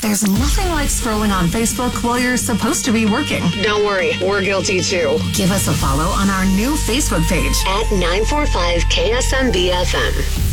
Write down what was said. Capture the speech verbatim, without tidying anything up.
There's nothing like scrolling on Facebook while you're supposed to be working. Don't worry, we're guilty too. Give us a follow on our new Facebook page at nine four five K S M B F M.